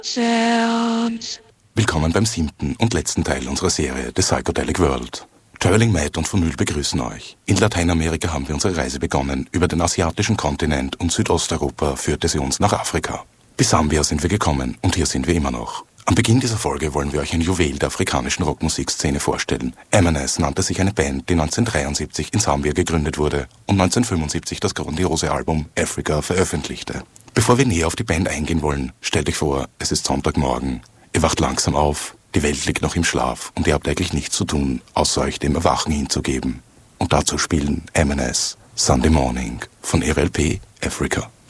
Sounds. Willkommen beim 7. und letzten Teil unserer Serie The Psychedelic World. Traveling Matt und Vinyl begrüßen euch. In Lateinamerika haben wir unsere Reise begonnen. Über den asiatischen Kontinent und Südosteuropa führte sie uns nach Afrika. Bis Sambia sind wir gekommen und hier sind wir immer noch. Am Beginn dieser Folge wollen wir euch ein Juwel der afrikanischen Rockmusikszene vorstellen. M&S nannte sich eine Band, die 1973 in Sambia gegründet wurde und 1975 das grandiose Album Africa veröffentlichte. Bevor wir näher auf die Band eingehen wollen, stellt euch vor, es ist Sonntagmorgen. Ihr wacht langsam auf, die Welt liegt noch im Schlaf und ihr habt eigentlich nichts zu tun, außer euch dem Erwachen hinzugeben. Und dazu spielen M&S Sunday Morning von ihrer LP Africa.